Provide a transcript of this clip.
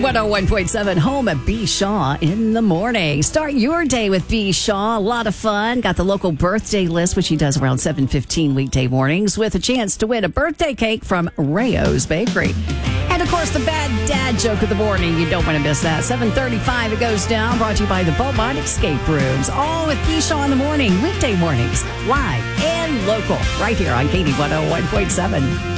101.7 home at B. Shaw in the morning. Start your day with B. Shaw. A lot of fun. Got the local birthday list, which he does around 7:15 weekday mornings, with a chance to win a birthday cake from Rayo's Bakery. And, of course, the bad dad joke of the morning. You don't want to miss that. 7:35 it goes down. Brought to you by the Beaumont Escape Rooms. All with B. Shaw in the morning. Weekday mornings. Live and local. Right here on Katie 101.7.